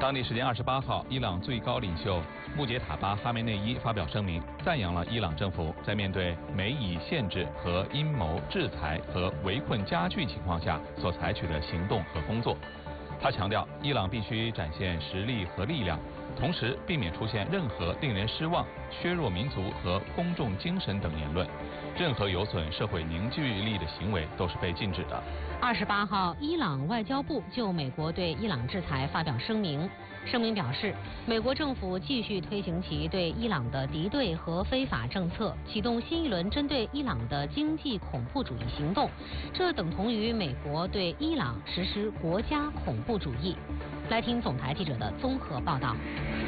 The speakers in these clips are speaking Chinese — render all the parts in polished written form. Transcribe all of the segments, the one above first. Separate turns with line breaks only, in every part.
当地时间28号，伊朗最高领袖穆杰塔巴·哈梅内伊发表声明，赞扬了伊朗政府在面对美以限制和阴谋制裁和围困加剧情况下所采取的行动和工作。他强调，伊朗必须展现实力和力量，同时避免出现任何令人失望、削弱民族和公众精神等言论。任何有损社会凝聚力的行为都是被禁止的。
28号，伊朗外交部就美国对伊朗制裁发表声明。声明表示，美国政府继续推行其对伊朗的敌对和非法政策，启动新一轮针对伊朗的经济恐怖主义行动，这等同于美国对伊朗实施国家恐怖主义。来听总台记者的综合报道。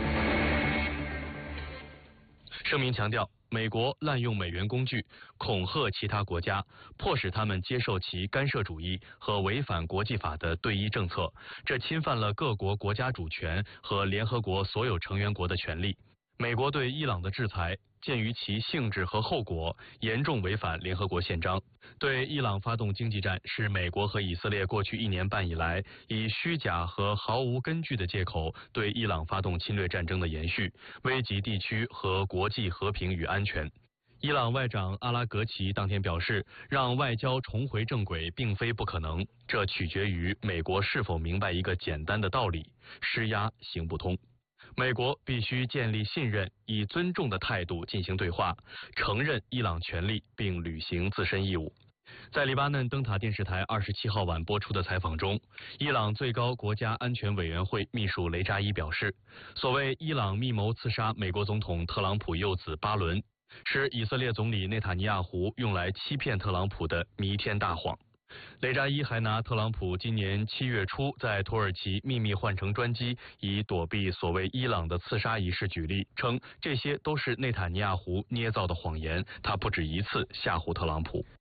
声明强调，美国滥用美元工具，恐吓其他国家，迫使他们接受其干涉主义和违反国际法的对伊政策，这侵犯了各国国家主权和联合国所有成员国的权利。美国对伊朗的制裁，鉴于其性质和后果，严重违反联合国宪章。对伊朗发动经济战，是美国和以色列过去1年半以来以虚假和毫无根据的借口对伊朗发动侵略战争的延续，危及地区和国际和平与安全。伊朗外长阿拉格齐当天表示，让外交重回正轨并非不可能，这取决于美国是否明白一个简单的道理：施压行不通。美国必须建立信任，以尊重的态度进行对话，承认伊朗权利并履行自身义务。在黎巴嫩灯塔电视台27号晚播出的采访中，伊朗最高国家安全委员会秘书雷扎伊表示，所谓伊朗密谋刺杀美国总统特朗普幼子巴伦，是以色列总理内塔尼亚胡用来欺骗特朗普的弥天大谎。雷扎伊还拿特朗普今年7月初在土耳其秘密换乘专机以躲避所谓伊朗的刺杀仪式举例，称这些都是内塔尼亚胡捏造的谎言，他不止一次吓唬特朗普。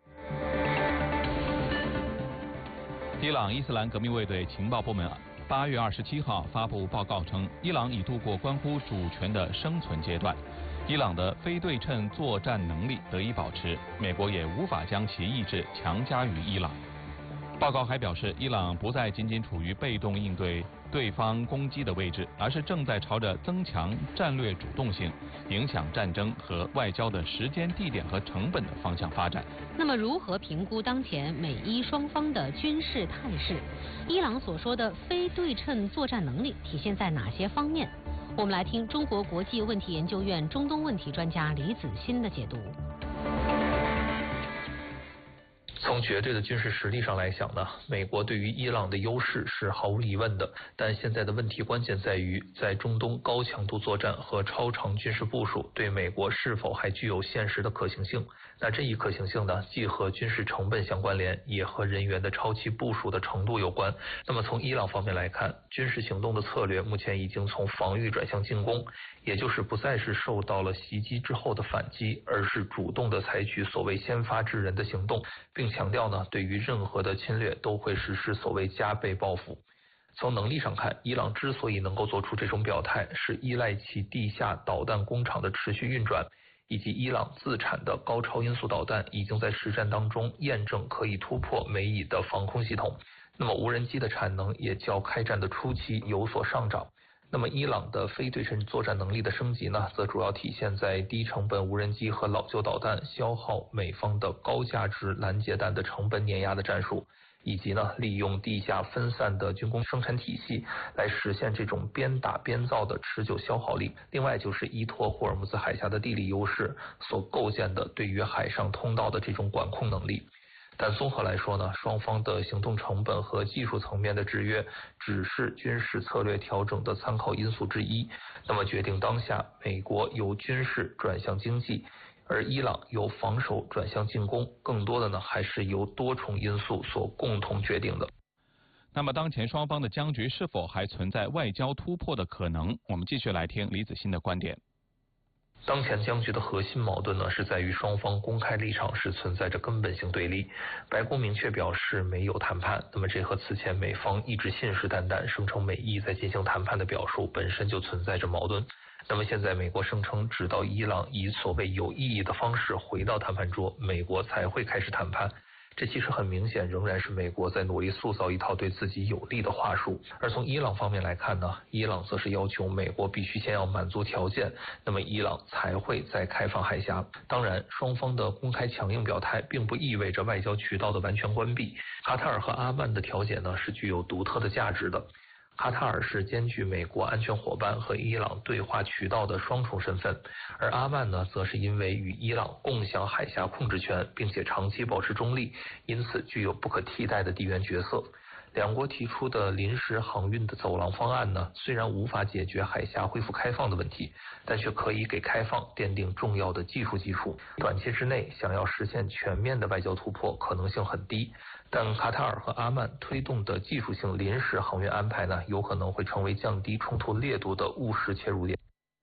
伊朗伊斯兰革命卫队情报部门8月27号发布报告称，伊朗已度过关乎主权的生存阶段，伊朗的非对称作战能力得以保持，美国也无法将其意志强加于伊朗。报告还表示，伊朗不再仅仅处于被动应对对方攻击的位置，而是正在朝着增强战略主动性、影响战争和外交的时间、地点和成本的方向发展。
那么，如何评估当前美伊双方的军事态势？伊朗所说的非对称作战能力体现在哪些方面？我们来听中国国际问题研究院中东问题专家李子欣的解读。
从绝对的军事实力上来讲呢，美国对于伊朗的优势是毫无疑问的，但现在的问题关键在于，在中东高强度作战和超长军事部署对美国是否还具有现实的可行性。那这一可行性呢，既和军事成本相关联，也和人员的超期部署的程度有关。那么从伊朗方面来看，军事行动的策略目前已经从防御转向进攻，也就是不再是受到了袭击之后的反击，而是主动的采取所谓先发制人的行动，并强调呢，对于任何的侵略都会实施所谓加倍报复。从能力上看，伊朗之所以能够做出这种表态，是依赖其地下导弹工厂的持续运转，以及伊朗自产的高超音速导弹已经在实战当中验证可以突破美以的防空系统。那么无人机的产能也较开战的初期有所上涨。那么伊朗的非对称作战能力的升级呢，则主要体现在低成本无人机和老旧导弹消耗美方的高价值拦截弹的成本碾压的战术，以及呢利用地下分散的军工生产体系来实现这种边打边造的持久消耗力。另外就是依托霍尔木兹海峡的地理优势所构建的对于海上通道的这种管控能力。但综合来说呢，双方的行动成本和技术层面的制约只是军事策略调整的参考因素之一。那么决定当下美国由军事转向经济，而伊朗由防守转向进攻，更多的呢还是由多重因素所共同决定的。
那么当前双方的僵局是否还存在外交突破的可能？我们继续来听李子欣的观点。
当前僵局的核心矛盾呢，是在于双方公开立场是存在着根本性对立。白宫明确表示没有谈判，那么这和此前美方一直信誓旦旦声称美伊在进行谈判的表述本身就存在着矛盾。那么现在美国声称直到伊朗以所谓有意义的方式回到谈判桌，美国才会开始谈判。 这其实很明显仍然是美国在努力塑造一套对自己有利的话术。而从伊朗方面来看呢，伊朗则是要求美国必须先要满足条件，那么伊朗才会再开放海峡。当然，双方的公开强硬表态并不意味着外交渠道的完全关闭。卡塔尔和阿曼的调解呢是具有独特的价值的。卡塔尔是兼具美国安全伙伴和伊朗对话渠道的双重身份，而阿曼呢，则是因为与伊朗共享海峡控制权，并且长期保持中立，因此具有不可替代的地缘角色。两国提出的临时航运的走廊方案呢，虽然无法解决海峡恢复开放的问题，但却可以给开放奠定重要的技术基础。短期之内想要实现全面的外交突破可能性很低，但卡塔尔和阿曼推动的技术性临时航运安排呢，有可能会成为降低冲突烈度的务实切入点。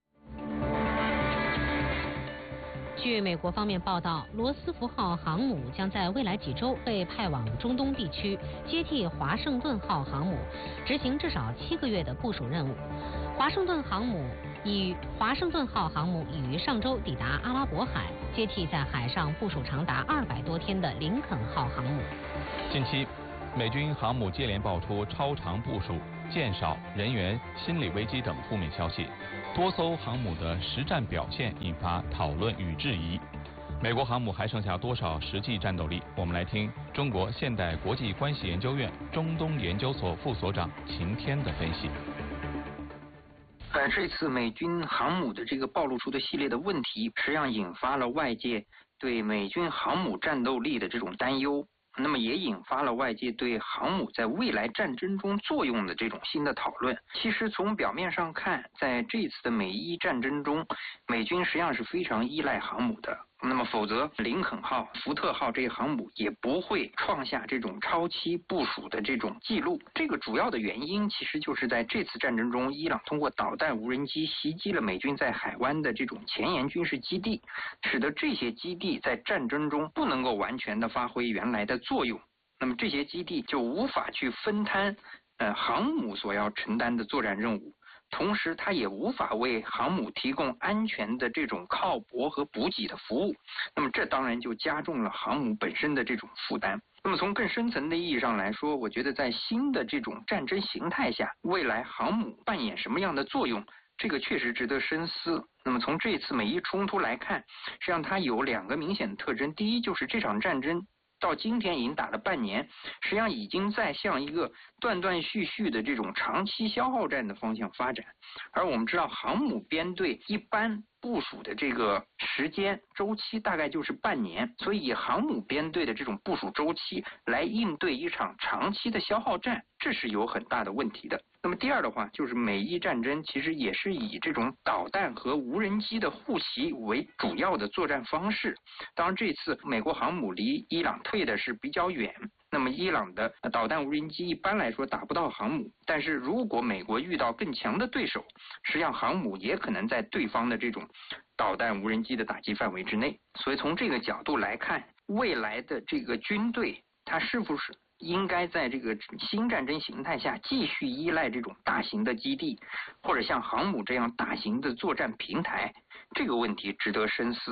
据美国方面报道，罗斯福号航母将在未来几周被派往中东地区，接替华盛顿号航母，执行至少7个月的部署任务。华盛顿号航母已于上周抵达阿拉伯海，接替在海上部署长达200多天的林肯号航母。
近期，美军航母接连爆出超长部署、舰少、人员、心理危机等负面消息，多艘航母的实战表现引发讨论与质疑。美国航母还剩下多少实际战斗力？我们来听中国现代国际关系研究院中东研究所副所长秦天的分析。
这次美军航母的这个暴露出的系列的问题，实际上引发了外界对美军航母战斗力的这种担忧，那么也引发了外界对航母在未来战争中作用的这种新的讨论。其实从表面上看，在这次的美伊战争中，美军实际上是非常依赖航母的。那么否则林肯号、福特号这些航母也不会创下这种超期部署的这种记录。这个主要的原因其实就是在这次战争中，伊朗通过导弹无人机袭击了美军在海湾的这种前沿军事基地，使得这些基地在战争中不能够完全的发挥原来的作用。那么这些基地就无法去分摊航母所要承担的作战任务，同时它也无法为航母提供安全的这种靠泊和补给的服务，那么这当然就加重了航母本身的这种负担。那么从更深层的意义上来说，我觉得在新的这种战争形态下，未来航母扮演什么样的作用，这个确实值得深思。那么从这次美伊冲突来看，实际上它有2个明显的特征。第一，就是这场战争到今天已经打了半年，实际上已经在向一个断断续续的这种长期消耗战的方向发展。而我们知道航母编队一般部署的这个时间周期大概就是半年，所以以航母编队的这种部署周期来应对一场长期的消耗战，这是有很大的问题的。那么第二的话，就是美伊战争其实也是以这种导弹和无人机的互袭为主要的作战方式。当然这次美国航母离伊朗退的是比较远，那么伊朗的导弹无人机一般来说打不到航母，但是如果美国遇到更强的对手，实际上航母也可能在对方的这种导弹无人机的打击范围之内。所以从这个角度来看，未来的这个军队它是不是应该在这个新战争形态下继续依赖这种大型的基地，或者像航母这样大型的作战平台，这个问题值得深思。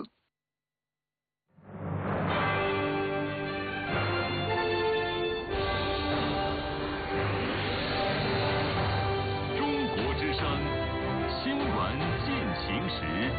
中国之声，新闻进行时。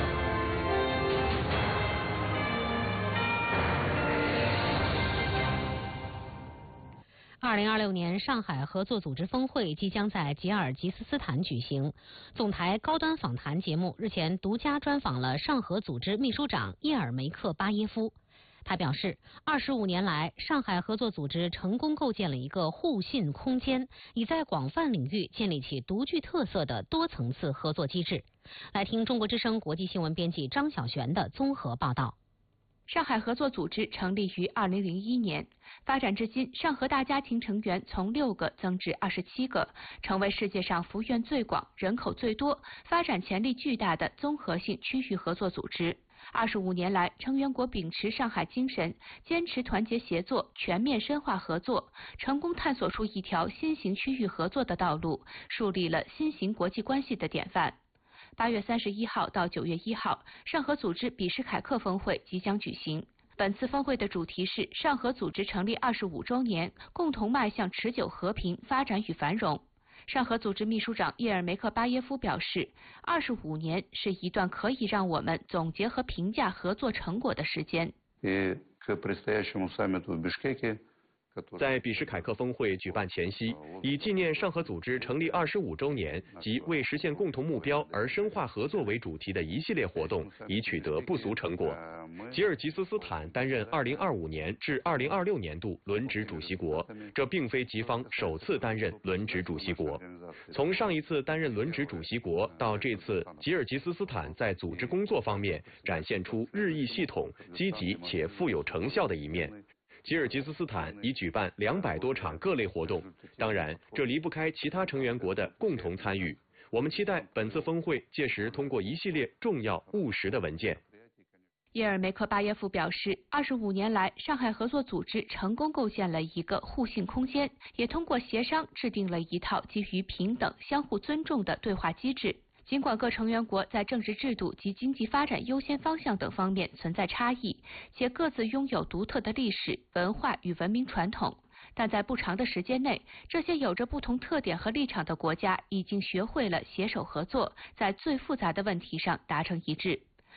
2026年上海合作组织峰会即将在吉尔吉斯斯坦举行。总台高端访谈节目日前独家专访了上合组织秘书长叶尔梅克巴耶夫。他表示，25年来，上海合作组织成功构建了一个互信空间，已在广泛领域建立起独具特色的多层次合作机制。来听中国之声国际新闻编辑张晓璇的综合报道。
上海合作组织成立于2001年，发展至今，上合大家庭成员从6个增至27个，成为世界上幅员最广、人口最多、发展潜力巨大的综合性区域合作组织。25年来，成员国秉持上海精神，坚持团结协作，全面深化合作，成功探索出一条新型区域合作的道路，树立了新型国际关系的典范。8月31号到9月1号，上合组织比什凯克峰会即将举行。 本次峰会的主题是上合组织成立25周年，共同迈向持久和平、发展与繁荣。上合组织秘书长叶尔梅克巴耶夫表示，25年是一段可以让我们总结和评价合作成果的时间。
在比什凯克峰会举办前夕，以纪念上合组织成立25周年及为实现共同目标而深化合作为主题的一系列活动已取得不俗成果。吉尔吉斯斯坦担任2025年至2026年度轮值主席国，这并非吉方首次担任轮值主席国。从上一次担任轮值主席国到这次，吉尔吉斯斯坦在组织工作方面展现出日益系统、积极且富有成效的一面。吉尔吉斯斯坦已举办200多场各类活动，当然，这离不开其他成员国的共同参与。我们期待本次峰会届时通过一系列重要务实的文件。
叶尔梅克巴耶夫表示，25年来，上海合作组织成功构建了一个互信空间，也通过协商制定了一套基于平等、相互尊重的对话机制。尽管各成员国在政治制度及经济发展优先方向等方面存在差异，且各自拥有独特的历史、文化与文明传统，但在不长的时间内，这些有着不同特点和立场的国家已经学会了携手合作，在最复杂的问题上达成一致。